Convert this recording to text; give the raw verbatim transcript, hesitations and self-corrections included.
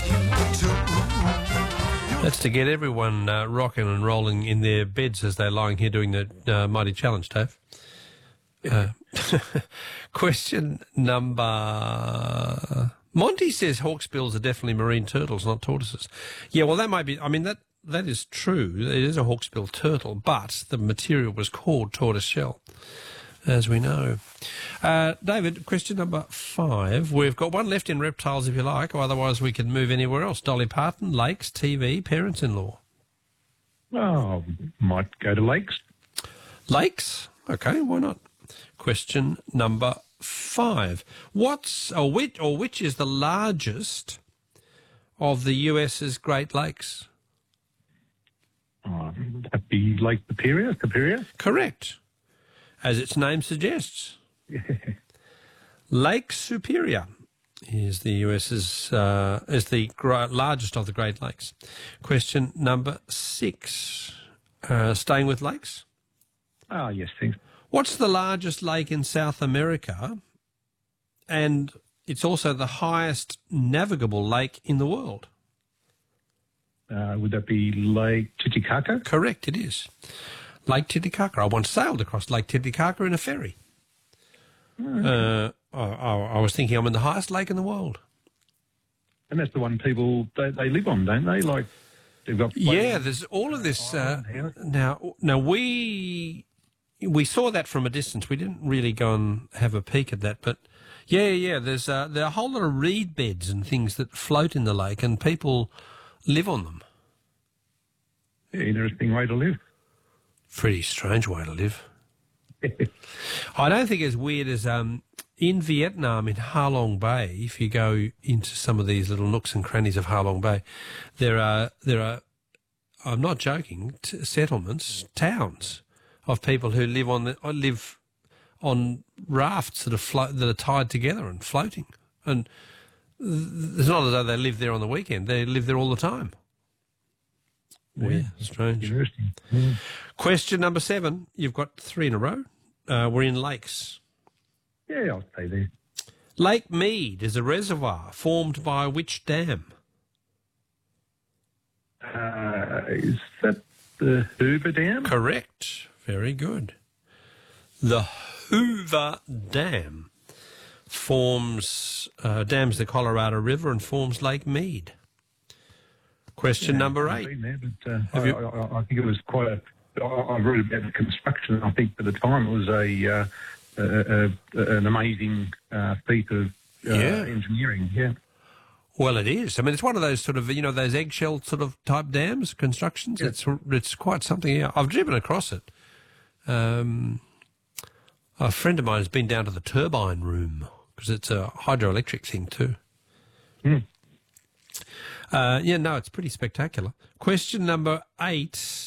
That's to get everyone uh, rocking and rolling in their beds as they're lying here doing the uh, Mighty Challenge, Dave. Uh, question number... Monty says hawksbills are definitely marine turtles, not tortoises. Yeah, well, that might be... I mean, that that is true. It is a hawksbill turtle, but the material was called tortoiseshell, as we know. Uh, David, question number five. We've got one left in reptiles, if you like, or otherwise we can move anywhere else. Dolly Parton, lakes, T V, parents-in-law. Oh, might go to lakes. Lakes? Okay, why not? Question number five. What's or which or which is the largest of the US's Great Lakes? Oh, that'd be Lake Superior. Superior. Correct, as its name suggests. Lake Superior is the US's uh, is the gra- largest of the Great Lakes. Question number six. Uh, staying with lakes. Oh, yes, thanks. What's the largest lake in South America? And it's also the highest navigable lake in the world. Uh, would that be Lake Titicaca? Correct, it is. Lake Titicaca. I once sailed across Lake Titicaca in a ferry. Mm. Uh, I, I, I was thinking I'm in the highest lake in the world. And that's the one people, they, they live on, don't they? Like, they've got... Yeah, there's all of this... Uh, now, now, we... We saw that from a distance. We didn't really go and have a peek at that, but yeah, yeah. There's uh, there are a whole lot of reed beds and things that float in the lake, and people live on them. Yeah, interesting way to live. Pretty strange way to live. I don't think as weird as um, in Vietnam in Ha Long Bay. If you go into some of these little nooks and crannies of Ha Long Bay, there are there are. I'm not joking. T- settlements, towns. Of people who live on the live on rafts that are flo- that are tied together and floating, and it's not as though they live there on the weekend; they live there all the time. Yeah, yeah, strange. Interesting. Yeah. Question number seven. You've got three in a row. Uh, we're in lakes. Yeah, I'll stay there. Lake Mead is a reservoir formed by which dam? Uh, is that the Hoover Dam? Correct. Very good. The Hoover Dam forms, uh, dams the Colorado River and forms Lake Mead. Question yeah, number I've eight. been there, but, uh, Have I, you... I, I think it was quite a... I, I read about the construction. I think at the time it was a, uh, a, a an amazing uh, feat of uh, yeah. engineering, yeah. Well, it is. I mean, it's one of those sort of, you know, those eggshell sort of type dams, constructions. Yeah. It's it's quite something. Yeah. I've driven across it. Um, a friend of mine has been down to the turbine room because it's a hydroelectric thing too. Mm. Uh, yeah, no, it's pretty spectacular. Question number eight.